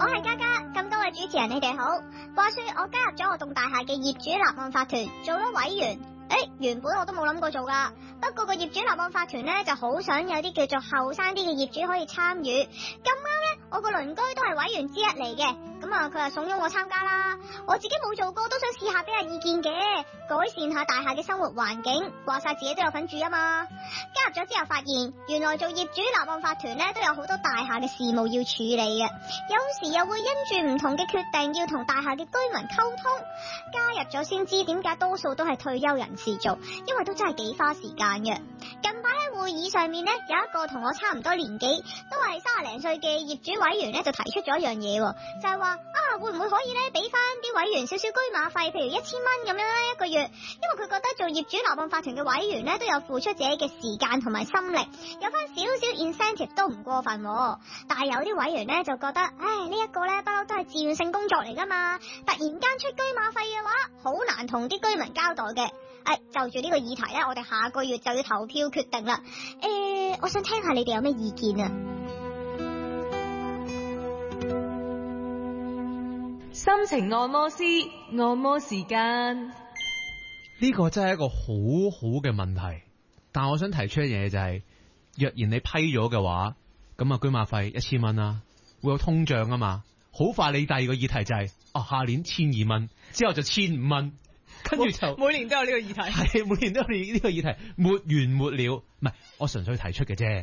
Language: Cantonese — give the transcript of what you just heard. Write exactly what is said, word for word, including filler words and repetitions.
我係嘉嘉，咁多位主持人你哋好。話說我加入咗我棟大廈嘅業主立案法團，做咗委員。誒，原本我都冇諗過做噶，不過個業主立案法團呢就好想有啲叫做後生啲嘅業主可以參與。咁啱呢，我個鄰居都係委員之一嚟嘅，咁啊佢就慫恿我參加啦。我自己冇做過，都想試下俾下意見嘅，改善下大廈嘅生活環境。話晒自己都有份住啊嘛。加入咗之後發現，原來做業主立案法團呢都有好多大廈嘅事務要處理嘅，有時又會因住唔同嘅決定要同大廈嘅居民溝通。加入咗先知點解多數都係退休人士做，因為都真係幾花時間嘅。近排喺會議上面呢，有一個同我差唔多年紀，都係三十零歲嘅業主委員呢，就提出咗一樣嘢，就係話啊，會唔會可以呢俾翻啲委員少少居馬費，譬如一千蚊咁樣啦一個月，因為佢覺得做業主立案法團嘅委員呢，都有付出自己嘅時間同埋心力，有翻少少 incentive 都唔過分。但係有啲委員呢，就覺得，唉，呢一個呢，不嬲都係自願性工作嚟噶嘛，突然間出居馬費嘅話，好難同啲居民交代嘅。誒，就住呢個議題咧，我哋下個月就要投票決定啦。誒，我想聽下你哋有咩意見啊？ 心情按摩師，按摩時間。 呢個真係一個好好嘅問題，但我想提出一樣嘢就係、是，若然你批咗嘅話，咁啊居馬費一千蚊啦，會有通脹啊嘛，好快你第二個議題就係、是，哦下年千二蚊，之後就千五蚊。跟住就每年都有呢個議題， 係每年都有呢個議題，沒完沒了。唔係，我純粹提出嘅啫。